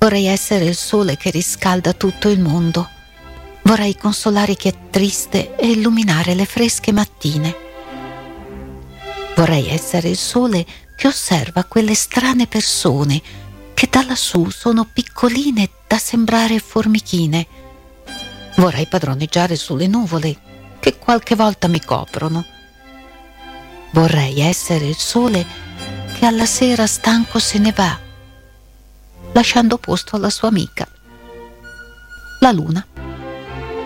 Vorrei essere il sole che riscalda tutto il mondo. Vorrei consolare chi è triste e illuminare le fresche mattine. Vorrei essere il sole che osserva quelle strane persone che da lassù sono piccoline da sembrare formichine. Vorrei padroneggiare sulle nuvole che qualche volta mi coprono. Vorrei essere il sole che alla sera stanco se ne va, lasciando posto alla sua amica, la luna.